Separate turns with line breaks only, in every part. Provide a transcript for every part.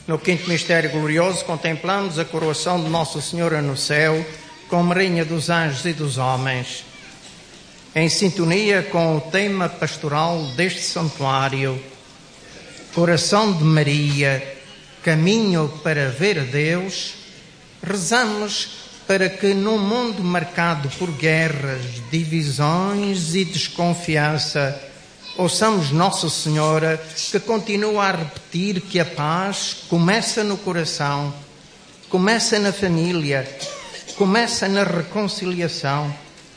No quinto mistério glorioso, contemplamos a coroação de Nossa Senhora no céu, como Rainha dos anjos e dos homens. Em sintonia com o tema pastoral deste santuário, Coração de Maria, caminho para ver a Deus, rezamos para que num mundo marcado por guerras, divisões e desconfiança, ouçamos Nossa Senhora, que continua a repetir que a paz começa no coração, começa na família, começa na reconciliação,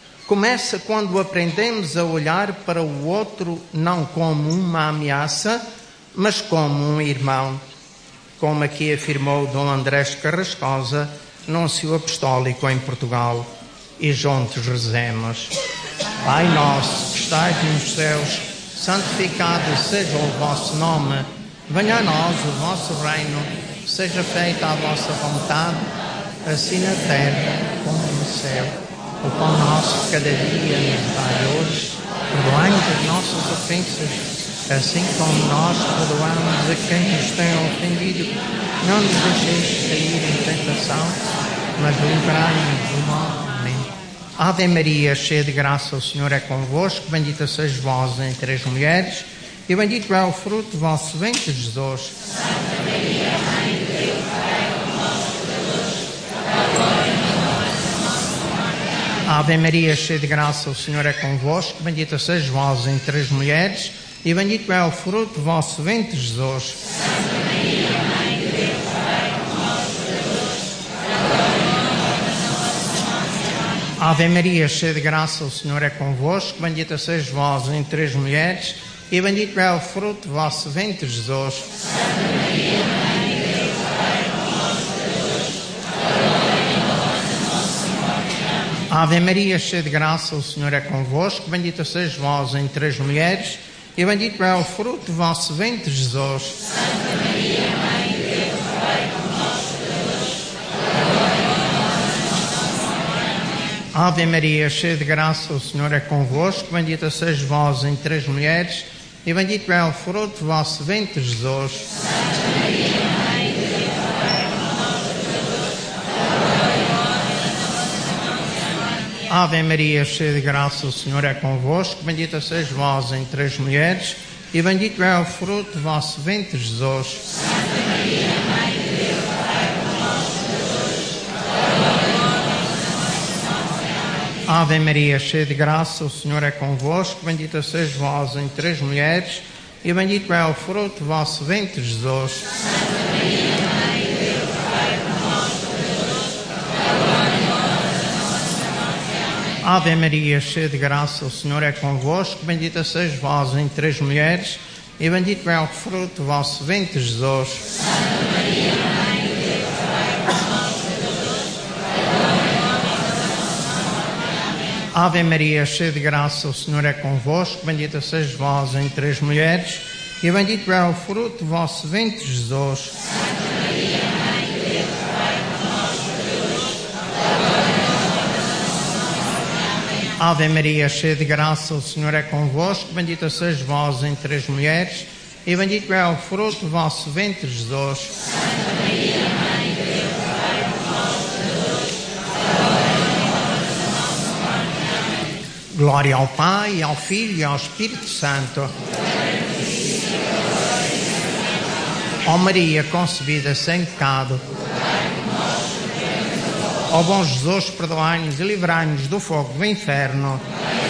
começa quando aprendemos a olhar para o outro não como uma ameaça, mas como um irmão, como aqui afirmou Dom Andrés Carrascosa, Núncio Apostólico em Portugal. E juntos rezemos. Pai nosso que estais nos céus, santificado seja o vosso nome, venha a nós o vosso reino, seja feita a vossa vontade, assim na terra como no céu. O pão nosso de cada dia nos dai hoje, perdoai-nos as nossas ofensas, assim como nós perdoamos a quem nos tem ofendido. Não nos deixeis cair em tentação, mas livrai-nos do mal. Amém. Ave Maria, cheia de graça, o Senhor é convosco, bendita sois vós entre as mulheres, e bendito é o fruto do vosso ventre, Jesus.
Santa Maria, Mãe de Deus, rogai por nós pecadores, agora e na hora da nossa morte.
Ave Maria, cheia de graça, o Senhor é convosco, bendita sois vós entre as mulheres, e bendito é o fruto do vosso ventre, Jesus.
Santa Maria, Mãe de Deus, rogai por nós pecadores, agora e na hora da nossa morte.
Ave Maria, cheia de graça, o Senhor é convosco, bendita sois vós entre as mulheres, e bendito é o fruto do vosso ventre, Jesus.
Santa Maria, Mãe de Deus, rogai por nós pecadores, agora e na hora da nossa morte.
Ave Maria, cheia de graça, o Senhor é convosco, bendita sois vós entre as mulheres, e bendito é o fruto do vosso ventre, Jesus.
Santa Maria, Mãe de Deus, rogai por nós pecadores, agora e na hora da nossa morte.
Ave Maria, cheia de graça, o Senhor é convosco, bendita sois vós entre as mulheres, e bendito é o fruto do vosso ventre, Jesus.
Santa Maria, Mãe de Deus, rogai por nós pecadores, agora e na hora da nossa morte.
Ave Maria, cheia de graça, o Senhor é convosco, bendita sois vós entre as mulheres, e bendito é o fruto do vosso ventre, Jesus.
Santa Maria, Mãe de Deus, rogai por nós pecadores, agora e na hora da nossa morte.
Ave Maria, cheia de graça, o Senhor é convosco, bendita sois vós entre as mulheres, e bendito é o fruto do vosso ventre, Jesus.
Santa Maria, Mãe de Deus, rogai por nós pecadores, agora e na hora da nossa morte.
Ave Maria, cheia de graça, o Senhor é convosco, bendita sois vós entre as mulheres, e bendito é o fruto do vosso ventre, Jesus.
Santa Maria, Mãe de Deus, rogai por nós pecadores, agora e na hora da nossa morte.
Ave Maria, cheia de graça, o Senhor é convosco, bendita sois vós entre as mulheres, e bendito é o fruto do vosso ventre, Jesus.
Santa Maria, Mãe de Deus, rogai por nós pecadores, agora e na hora da nossa morte.
Ave Maria, cheia de graça, o Senhor é convosco, bendita sois vós entre as mulheres, e bendito é o fruto do vosso ventre, Jesus.
Santa Maria, Mãe de Deus, rogai por nós pecadores, agora e na hora da nossa morte.
Glória ao Pai, ao Filho e ao Espírito Santo. Ó Maria, concebida sem pecado. Ó bom Jesus, perdoai-nos e livrai-nos do fogo do inferno.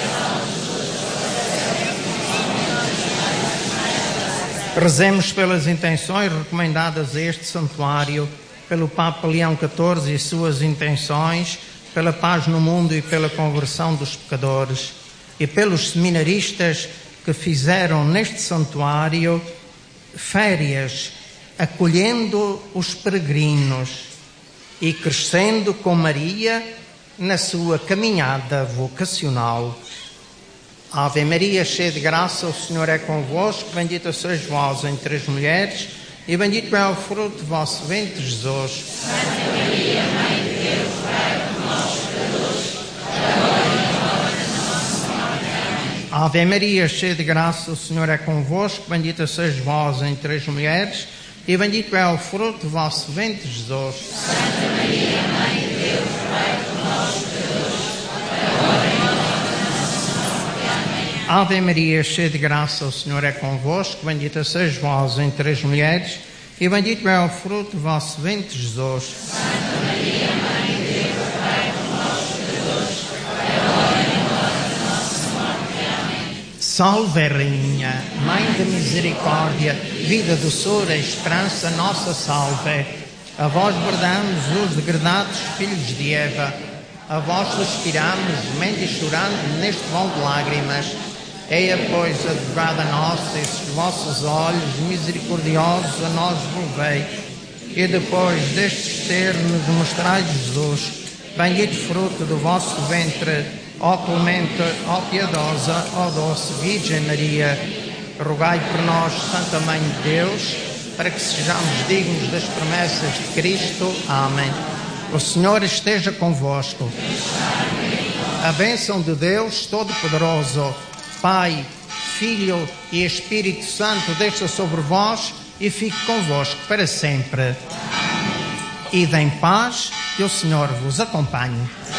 Rezemos pelas intenções recomendadas a este santuário, pelo Papa Leão XIV e suas intenções, pela paz no mundo e pela conversão dos pecadores, e pelos seminaristas que fizeram neste santuário férias, acolhendo os peregrinos e crescendo com Maria na sua caminhada vocacional. Ave Maria, cheia de graça, o Senhor é convosco, bendita sois vós entre as mulheres, e bendito é o fruto do vosso ventre, Jesus.
Santa Maria, Mãe de Deus, rogai por nós pecadores, agora e na hora da nossa morte. Amém.
Ave Maria, cheia de graça, o Senhor é convosco, bendita sois vós entre as mulheres, e bendito é o fruto do vosso ventre, Jesus.
Santa Maria, Mãe de Deus, rogai por nós, pecadores, agora e na hora da nossa morte. Amém.
Ave Maria, cheia de graça, o Senhor é convosco, bendita sois vós entre as mulheres, e bendito é o fruto do vosso ventre, Jesus.
Santa Maria, Mãe de Deus, rogai por nós, pecadores, agora e na hora da nossa morte. Amém.
Salve, Rainha, Mãe da Misericórdia, vida, doçura e esperança, nossa salve. A vós bradamos os degradados filhos de Eva, a vós suspiramos, gemendo e chorando neste vão de lágrimas. Eia, pois, advogada nossa, esses vossos olhos misericordiosos a nós volvei, e depois destes ter-nos mostrai Jesus, bendito fruto do vosso ventre, ó clemente, ó piedosa, ó doce Virgem Maria, rogai por nós, Santa Mãe de Deus, para que sejamos dignos das promessas de Cristo. Amém. O Senhor esteja convosco. A bênção de Deus Todo-Poderoso, Pai, Filho e Espírito Santo, desça sobre vós e fique convosco para sempre. Ide em paz, que o Senhor vos acompanhe.